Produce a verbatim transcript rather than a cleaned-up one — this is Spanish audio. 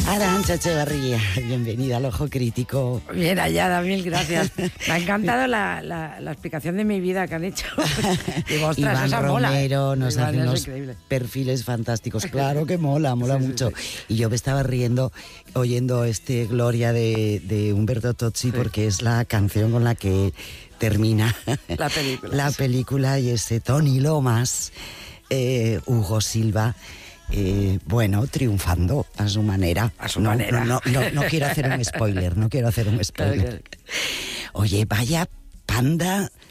Arantxa Echevarría, bienvenida al Ojo Crítico. Bien hallada, mil gracias. Me ha encantado la, la, la explicación de mi vida que han hecho. Digo, ostras, Iván esa Romero mola. nos Iván hace es unos increíble. perfiles fantásticos. Claro que mola, mola Sí, sí, mucho. sí. Y yo me estaba riendo oyendo este Gloria de, de Umberto Tozzi, Sí. porque es la canción con la que termina La película. la sí. película, y ese Tony Lomas, eh, Hugo Silva. Eh, bueno, triunfando a su manera. A su no, manera. No, no, no, no quiero hacer un spoiler, no quiero hacer un spoiler. Claro, claro. Oye, vaya panda